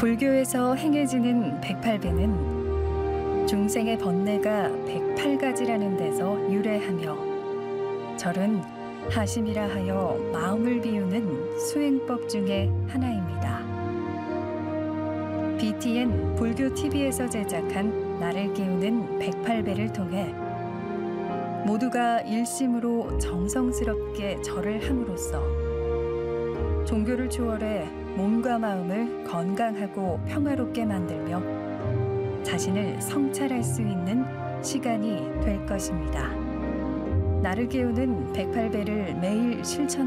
불교에서 행해지는 108배는 중생의 번뇌가 108가지라는 데서 유래하며 절은 하심이라 하여 마음을 비우는 수행법 중에 하나입니다. BTN 불교 TV에서 제작한 나를 깨우는 108배를 통해 모두가 일심으로 정성스럽게 절을 함으로써 종교를 초월해 몸과 마음을 건강하고 평화롭게 만들며 자신을 성찰할 수 있는 시간이 될 것입니다. 나를 깨우는 108배를 매일 실천하는